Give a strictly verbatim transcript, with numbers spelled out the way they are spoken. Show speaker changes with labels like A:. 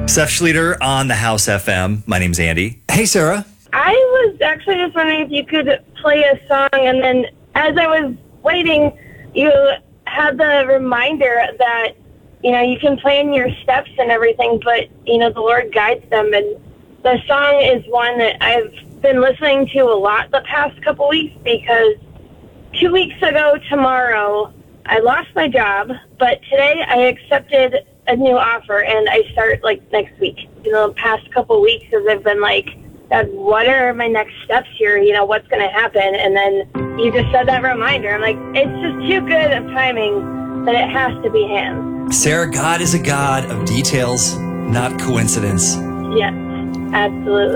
A: Seth Schlueter on the House F M. My name's Andy. Hey, Sarah.
B: I was actually just wondering if you could play a song, and then as I was waiting, you had the reminder that, you know, you can plan your steps and everything, but, you know, the Lord guides them. And the song is one that I've been listening to a lot the past couple weeks, because two weeks ago tomorrow, I lost my job, but today I accepted a new offer, and I start, like, next week. You know, the past couple weeks, as I've been like, God, what are my next steps here? You know, what's going to happen? And then you just said that reminder. I'm like, it's just too good of timing that it has to be Him.
A: Sarah, God is a God of details, not coincidence.
B: Yes, absolutely.